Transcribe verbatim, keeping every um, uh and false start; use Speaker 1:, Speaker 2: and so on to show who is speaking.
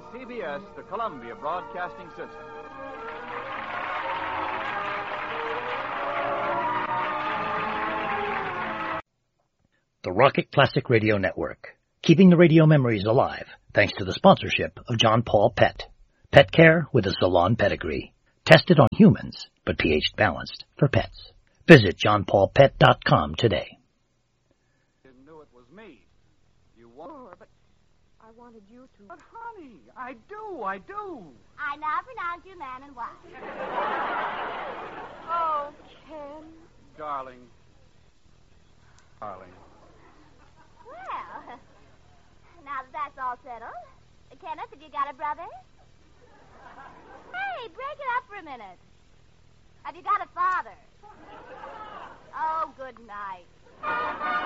Speaker 1: C B S, the Columbia Broadcasting System.
Speaker 2: The Rocket Classic Radio Network, keeping the radio memories alive thanks to the sponsorship of John Paul Pet. Pet care with a salon pedigree. Tested on humans, but pH balanced for pets. Visit john paul pet dot com today.
Speaker 1: Didn't know it was me. You want...
Speaker 3: Sure, but I wanted you to...
Speaker 1: But, honey, I do, I do.
Speaker 4: I now pronounce you man and wife.
Speaker 3: Oh, Ken.
Speaker 1: Darling. Darling.
Speaker 4: Well, now that that's all settled, Kenneth, have you got a brother? Hey, break it up for a minute. Have you got a father? Oh, good night.